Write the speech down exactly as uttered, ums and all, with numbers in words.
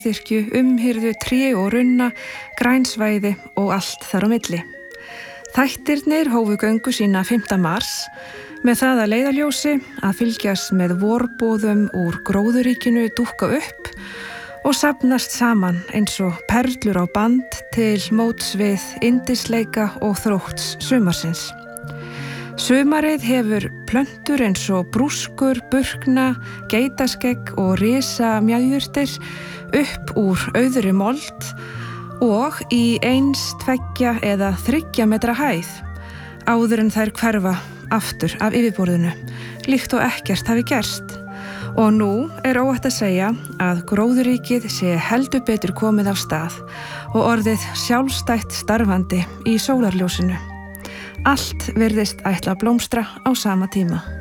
styrkju, umhirðu, tré og runna, grænsvæði og allt þar á milli. Þættirnir hófu göngu sína fimmta mars með það að leiðarljósi að fylgjast með vorboðum úr gróðuríkinu dúkka upp og safnast saman eins og perlur á band til móts við yndisleika og þrótts sumarsins. Sumarið hefur plöntur eins og brúskur, burkna, geitaskegg og risa mjæjurtir upp úr auðri mold og í eins, tveggja eða þriggja metra hæð áður en þær hverfa aftur af yfirborðinu, líkt og ekkert hafi gerst. Og nú er óhætt að segja að gróðuríkið sé heldur betur komið af stað og orðið sjálfstætt starfandi í sólarljósinu. Allt virðist ætla að blómstra á sama tíma.